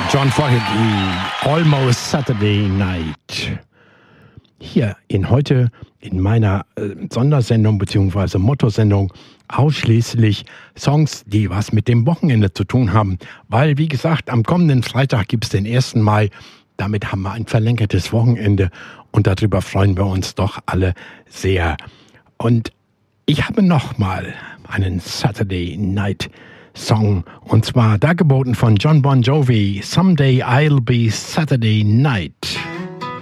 John Fogerty, Almost Saturday Night. Hier heute in meiner Sondersendung bzw. Mottosendung ausschließlich Songs, die was mit dem Wochenende zu tun haben. Weil, wie gesagt, am kommenden Freitag gibt es den 1. Mai. Damit haben wir ein verlängertes Wochenende und darüber freuen wir uns doch alle sehr. Und ich habe nochmal einen Saturday Night Song, und zwar dargeboten von John Bon Jovi, Someday I'll Be Saturday Night.